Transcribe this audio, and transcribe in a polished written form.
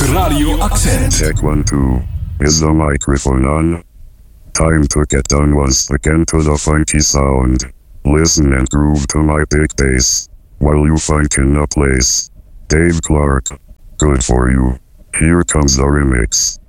Radio Accent. Check 1 2. Is the microphone on? Time to get down once again to the funky sound. Listen and groove to my big bass while you funk in a place. Dave Clark. Good for you. Here comes the remix.